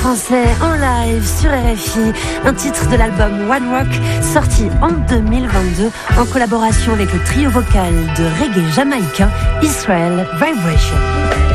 Français en live sur RFI, un titre de l'album One Rock sorti en 2022 en collaboration avec le trio vocal de reggae jamaïcain Israel Vibration.